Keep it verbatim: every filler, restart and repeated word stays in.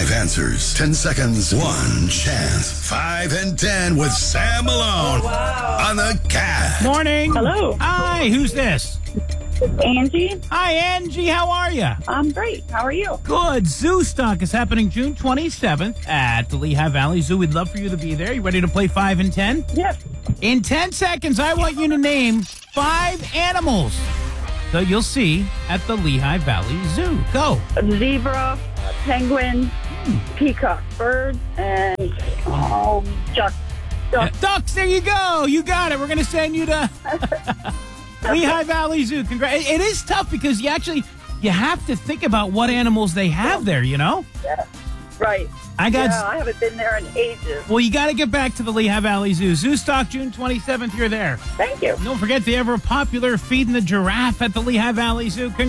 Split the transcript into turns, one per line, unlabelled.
Five answers, ten seconds, one chance. Five and ten with Sam Malone on the Cat.
Morning.
Hello.
Hi, who's this?
Angie,
Hi, Angie. How are you?
I'm great. How are you?
Good. Zoo Stock is happening June twenty-seventh at the Lehigh Valley Zoo. We'd love for you to be there. You ready to play five and ten?
Yes.
In ten seconds, I want you to name five animals that you'll see at the Lehigh Valley Zoo. Go.
A zebra, a penguin, peacock, bird, and oh, duck. Duck.
Ducks, there you go. You got it. We're going to send you to Lehigh Valley Zoo. Congrats. It is tough because you actually, you have to think about what animals they have there, you know?
Yeah. Right.
I got.
Yeah, I haven't been there in ages.
Well, you got to get back to the Lehigh Valley Zoo. Zoo Stock, June twenty-seventh, you're there.
Thank you.
Don't forget the ever popular Feeding the Giraffe at the Lehigh Valley Zoo. Congrats.